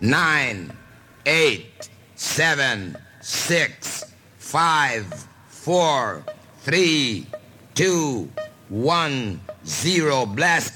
9, 8, 7, 6, 5, 4, 3, 2, 1, 0. Blast.